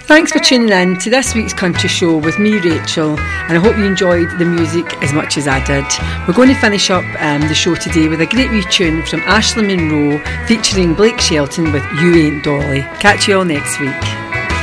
Thanks for tuning in to this week's Country Show with me, Rachel, and I hope you enjoyed the music as much as I did. We're going to finish up the show today with a great wee tune from Ashley Monroe featuring Blake Shelton with You Ain't Dolly. Catch you all next week.